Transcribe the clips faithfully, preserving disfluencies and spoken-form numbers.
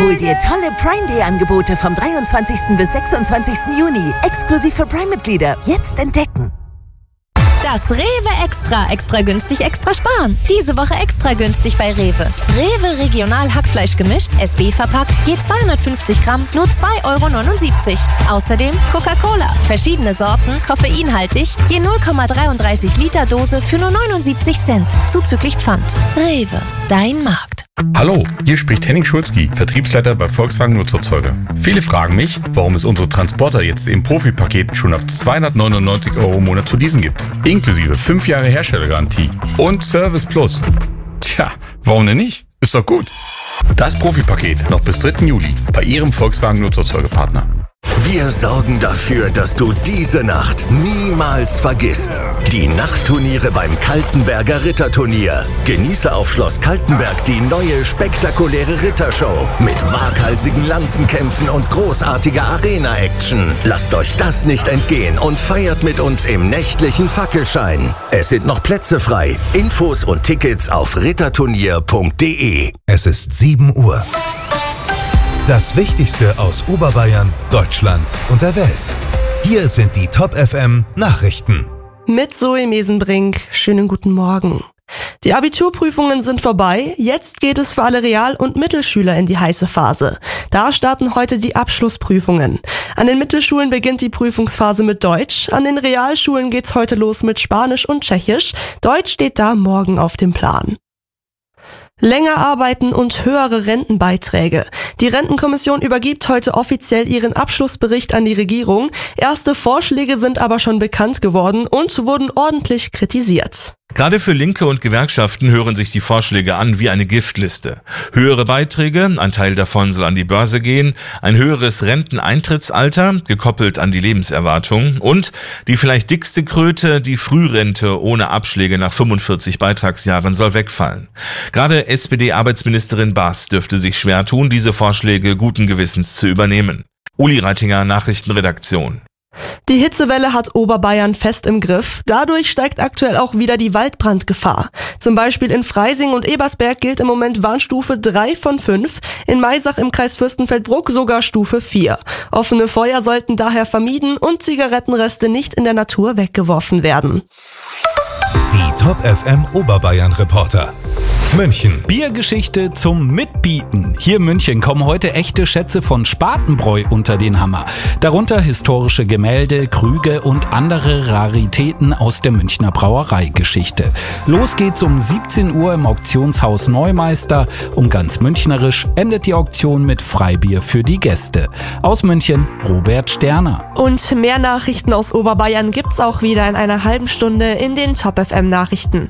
Hol dir tolle Prime Day Angebote vom dreiundzwanzigsten bis sechsundzwanzigsten Juni. Exklusiv für Prime-Mitglieder. Jetzt entdecken. Das Rewe Extra. Extra günstig, extra sparen. Diese Woche extra günstig bei Rewe. Rewe Regional Hackfleisch gemischt, S B verpackt, je zweihundertfünfzig Gramm, nur zwei Euro neunundsiebzig. Außerdem Coca-Cola. Verschiedene Sorten, koffeinhaltig, je null Komma dreiunddreißig Liter Dose für nur neunundsiebzig Cent. Zuzüglich Pfand. Rewe, dein Markt. Hallo, hier spricht Henning Schulzki, Vertriebsleiter bei Volkswagen Nutzerzeuger. Viele fragen mich, warum es unsere Transporter jetzt im Profi-Paket schon ab zweihundertneunundneunzig Euro im Monat zu leasen gibt. Inklusive fünf Jahre Herstellergarantie und Service Plus. Tja, warum denn nicht? Ist doch gut. Das Profi-Paket noch bis dritten Juli bei Ihrem Volkswagen Nutzerzeugerpartner. Wir sorgen dafür, dass du diese Nacht niemals vergisst. Die Nachtturniere beim Kaltenberger Ritterturnier. Genieße auf Schloss Kaltenberg die neue spektakuläre Rittershow mit waghalsigen Lanzenkämpfen und großartiger Arena-Action. Lasst euch das nicht entgehen und feiert mit uns im nächtlichen Fackelschein. Es sind noch Plätze frei. Infos und Tickets auf ritterturnier punkt de. Es ist sieben Uhr. Das Wichtigste aus Oberbayern, Deutschland und der Welt. Hier sind die Top F M Nachrichten. Mit Zoe Mesenbrink. Schönen guten Morgen. Die Abiturprüfungen sind vorbei. Jetzt geht es für alle Real- und Mittelschüler in die heiße Phase. Da starten heute die Abschlussprüfungen. An den Mittelschulen beginnt die Prüfungsphase mit Deutsch. An den Realschulen geht's heute los mit Spanisch und Tschechisch. Deutsch steht da morgen auf dem Plan. Länger arbeiten und höhere Rentenbeiträge. Die Rentenkommission übergibt heute offiziell ihren Abschlussbericht an die Regierung. Erste Vorschläge sind aber schon bekannt geworden und wurden ordentlich kritisiert. Gerade für Linke und Gewerkschaften hören sich die Vorschläge an wie eine Giftliste. Höhere Beiträge, ein Teil davon soll an die Börse gehen, ein höheres Renteneintrittsalter, gekoppelt an die Lebenserwartung und die vielleicht dickste Kröte, die Frührente ohne Abschläge nach fünfundvierzig Beitragsjahren soll wegfallen. Gerade S P D-Arbeitsministerin Baas dürfte sich schwer tun, diese Vorschläge guten Gewissens zu übernehmen. Uli Reitinger, Nachrichtenredaktion. Die Hitzewelle hat Oberbayern fest im Griff. Dadurch steigt aktuell auch wieder die Waldbrandgefahr. Zum Beispiel in Freising und Ebersberg gilt im Moment Warnstufe drei von fünf, in Maisach im Kreis Fürstenfeldbruck sogar Stufe vier. Offene Feuer sollten daher vermieden und Zigarettenreste nicht in der Natur weggeworfen werden. Die Top F M Oberbayern Reporter. München. Biergeschichte zum Mitbieten. Hier in München kommen heute echte Schätze von Spatenbräu unter den Hammer. Darunter historische Gemälde, Krüge und andere Raritäten aus der Münchner Brauereigeschichte. Los geht's um siebzehn Uhr im Auktionshaus Neumeister. Um ganz münchnerisch endet die Auktion mit Freibier für die Gäste. Aus München, Robert Sterner. Und mehr Nachrichten aus Oberbayern gibt's auch wieder in einer halben Stunde in den Top F M Nachrichten.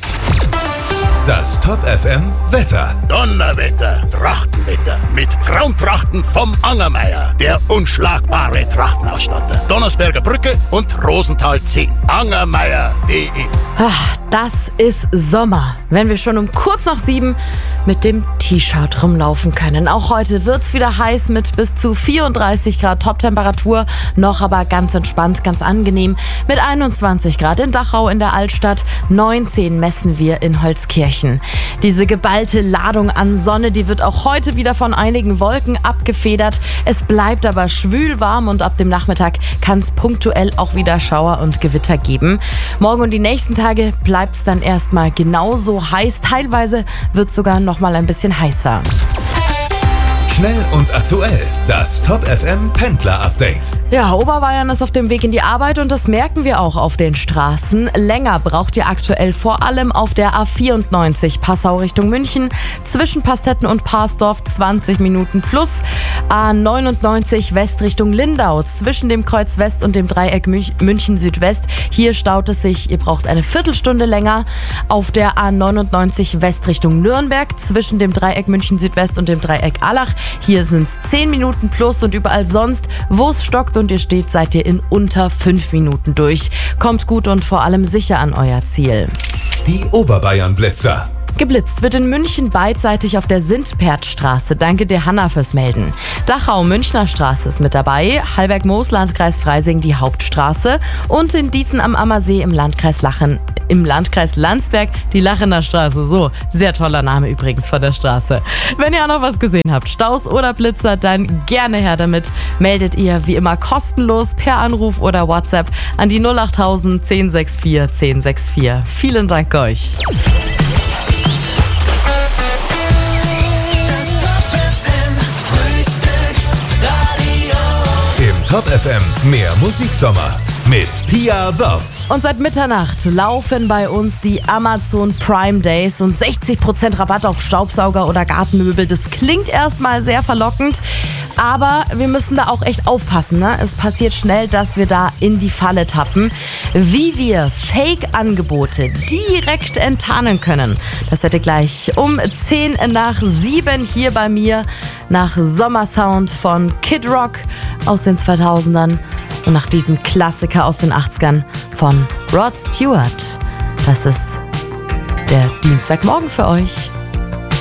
Das Top F M Wetter. Donnerwetter, Trachtenwetter mit Traumtrachten vom Angermeier, der unschlagbare Trachtenausstatter. Donnersberger Brücke und Rosenthal zehn. Angermeier punkt de. Ach, das ist Sommer, wenn wir schon um kurz nach sieben mit dem T-Shirt rumlaufen können. Auch heute wird's wieder heiß mit bis zu vierunddreißig Grad Toptemperatur, noch aber ganz entspannt, ganz angenehm mit einundzwanzig Grad in Dachau in der Altstadt, neunzehn messen wir in Holzkirchen. Diese geballte Ladung an Sonne, die wird auch heute wieder von einigen Wolken abgefedert. Es bleibt aber schwül warm und ab dem Nachmittag kann es punktuell auch wieder Schauer und Gewitter geben. Morgen und die nächsten Tage bleibt es dann erstmal genauso heiß. Teilweise wird es sogar noch mal ein bisschen heißer. Schnell und aktuell. Das Top F M Pendler Update. Ja, Oberbayern ist auf dem Weg in die Arbeit und das merken wir auch auf den Straßen. Länger braucht ihr aktuell vor allem auf der A vierundneunzig Passau Richtung München. Zwischen Pastetten und Parsdorf zwanzig Minuten plus. A neunundneunzig West Richtung Lindau. Zwischen dem Kreuz West und dem Dreieck München Südwest. Hier staut es sich. Ihr braucht eine Viertelstunde länger. Auf der A neunundneunzig West Richtung Nürnberg. Zwischen dem Dreieck München Südwest und dem Dreieck Allach. Hier sind es zehn Minuten plus und überall sonst, wo es stockt und ihr steht, seid ihr in unter fünf Minuten durch. Kommt gut und vor allem sicher an euer Ziel. Die Oberbayern Blitzer. Geblitzt wird in München beidseitig auf der Sintpertstraße. Danke dir, Hanna, fürs Melden. Dachau, Münchner Straße ist mit dabei. Hallberg-Moos, Landkreis Freising, die Hauptstraße. Und in Dießen am Ammersee im Landkreis Lachen, im Landkreis Landsberg, die Lachener Straße. So, sehr toller Name übrigens von der Straße. Wenn ihr auch noch was gesehen habt, Staus oder Blitzer, dann gerne her damit. Meldet ihr wie immer kostenlos per Anruf oder WhatsApp an die null achttausend zehn sechs vier zehn sechs vier. Vielen Dank euch. Top F M, mehr Musiksommer mit Pia Wörz. Und seit Mitternacht laufen bei uns die Amazon Prime Days und sechzig Prozent Rabatt auf Staubsauger oder Gartenmöbel. Das klingt erstmal sehr verlockend, aber wir müssen da auch echt aufpassen, ne? Es passiert schnell, dass wir da in die Falle tappen. Wie wir Fake-Angebote direkt enttarnen können, das hätte gleich um zehn nach sieben hier bei mir nach Sommersound von Kid Rock aus den zweitausendern und nach diesem Klassiker aus den achtzigern von Rod Stewart. Das ist der Dienstagmorgen für euch.